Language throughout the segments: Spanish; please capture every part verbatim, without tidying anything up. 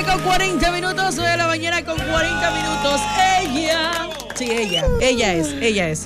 con cuarenta minutos, nueve de la mañana con cuarenta minutos. Ella, sí, ella, ella es, ella es.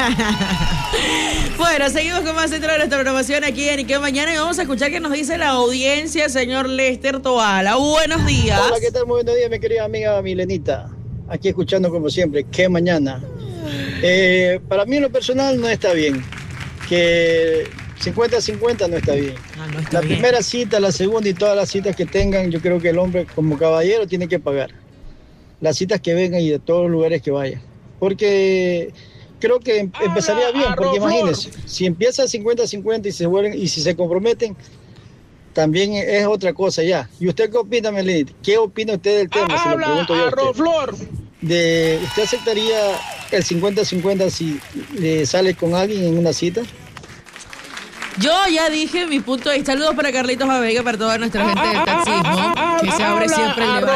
Bueno, seguimos con más dentro de nuestra programación aquí en Qué Mañana y vamos a escuchar qué nos dice la audiencia, señor Lester Toala. Buenos días. Hola, ¿qué tal? Muy buenos días, mi querida amiga Milenita. Aquí escuchando como siempre, Qué Mañana. Eh, para mí en lo personal no está bien. Que cincuenta cincuenta no está bien. Ah, no está la bien. primera cita, la segunda y todas las citas que tengan, yo creo que el hombre como caballero tiene que pagar. Las citas que vengan y de todos los lugares que vayan. Porque creo que em- empezaría bien, porque imagínense, si empieza cincuenta cincuenta y se vuelven y si se comprometen, también es otra cosa ya. ¿Y usted qué opina, Melinita? ¿Qué opina usted del tema? Se lo pregunto yo a usted. De, ¿usted aceptaría el cincuenta cincuenta si eh, sale con alguien en una cita? Yo ya dije mi punto de vista. Saludos para Carlitos Avega, para toda nuestra gente del taxismo, que se abre siempre el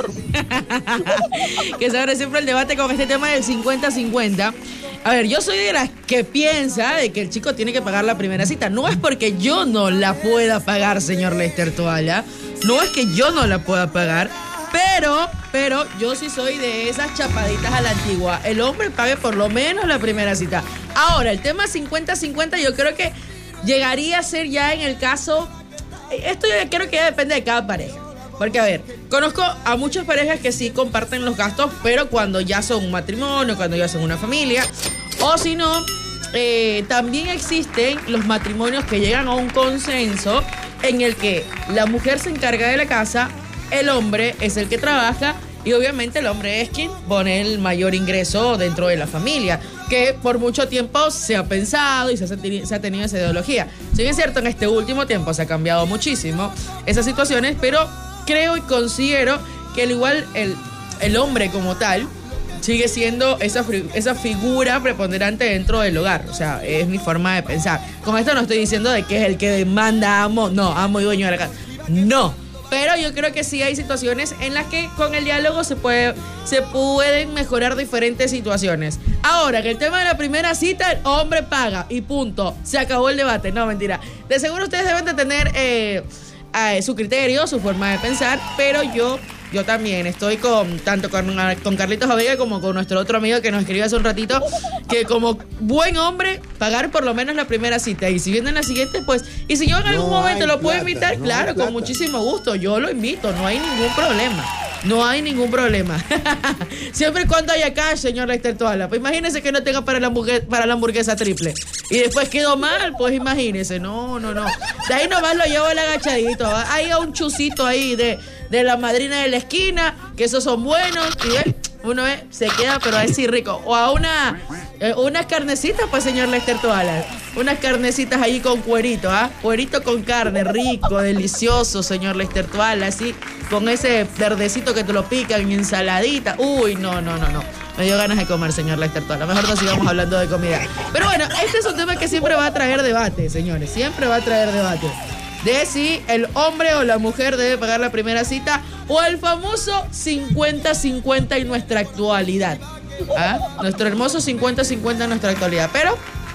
debate. Que se abre siempre el debate con este tema del cincuenta cincuenta. A ver, yo soy de las que piensa de que el chico tiene que pagar la primera cita. No es porque yo no la pueda pagar, señor Lester Toala. No es que yo no la pueda pagar. Pero, pero yo sí soy de esas chapaditas a la antigua. El hombre pague por lo menos la primera cita. Ahora, el tema cincuenta cincuenta yo creo que llegaría a ser ya en el caso... Esto yo creo que ya depende de cada pareja. Porque, a ver, conozco a muchas parejas que sí comparten los gastos, pero cuando ya son un matrimonio, cuando ya son una familia, o si no, eh, también existen los matrimonios que llegan a un consenso en el que la mujer se encarga de la casa, el hombre es el que trabaja y obviamente el hombre es quien pone el mayor ingreso dentro de la familia, que por mucho tiempo se ha pensado y se ha, teni- se ha tenido esa ideología. Si bien es cierto, en este último tiempo se ha cambiado muchísimo esas situaciones, pero creo y considero que al igual el, el hombre como tal sigue siendo esa, esa figura preponderante dentro del hogar. O sea, es mi forma de pensar. Con esto no estoy diciendo de que es el que demanda amo, no, amo y dueño de la casa. No. Pero yo creo que sí hay situaciones en las que con el diálogo se puede, se pueden mejorar diferentes situaciones. Ahora, que el tema de la primera cita, el hombre paga y punto. Se acabó el debate. No, mentira. De seguro ustedes deben de tener eh, eh, su criterio, su forma de pensar, pero yo... Yo también estoy con tanto con, con Carlitos Avega como con nuestro otro amigo que nos escribió hace un ratito, que como buen hombre, pagar por lo menos la primera cita. Y si viene en la siguiente, pues, y si yo en algún No momento hay lo puedo plata, invitar, no claro, hay con plata. muchísimo gusto. Yo lo invito, no hay ningún problema. No hay ningún problema. Siempre y cuando haya cash, señor Lester Toala. Pues imagínese que no tenga para la, hamburguesa, para la hamburguesa triple. Y después quedó mal, pues imagínese. No, no, no. De ahí nomás lo llevo el agachadito. Hay un chucito ahí de, de la madrina de la esquina, que esos son buenos. Y ve, uno ve, se queda, pero así rico. O a una, eh, unas carnecitas, pues señor Lester Toala. Unas carnecitas ahí con cuerito, ¿ah? Cuerito con carne, rico, delicioso, señor Lester Toala, así, con ese verdecito que te lo pican en ensaladita. Uy, no, no, no, no. Me dio ganas de comer, señor Lester Toala. Mejor no sigamos hablando de comida. Pero bueno, este es un tema que siempre va a traer debate, señores. Siempre va a traer debate. De si el hombre o la mujer debe pagar la primera cita o el famoso cincuenta cincuenta en nuestra actualidad. ¿Ah? Nuestro hermoso cincuenta cincuenta en nuestra actualidad. Pero...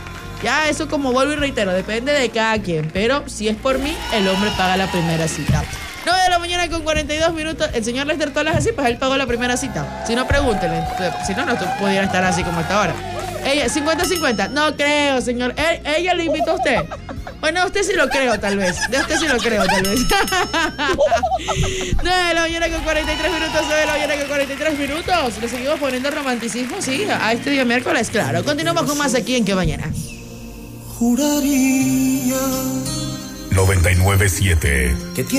ya, eso como vuelvo y reitero, depende de cada quien. Pero si es por mí, el hombre paga la primera cita. nueve de la mañana con cuarenta y dos minutos. El señor Lester Toala es así, pues él pagó la primera cita. Si no, pregúntenle. Si no, no pudiera estar así como hasta ahora. Ella, cincuenta cincuenta. No creo, señor. ¿E- ¿Ella le invitó a usted? Bueno, a usted sí lo creo, tal vez. De usted sí lo creo, tal vez. nueve de la mañana con cuarenta y tres minutos. nueve de la mañana con cuarenta y tres minutos. Le seguimos poniendo romanticismo, sí, a este día miércoles, claro. Continuamos con más aquí en Qué Mañana. Juraría noventa y nueve siete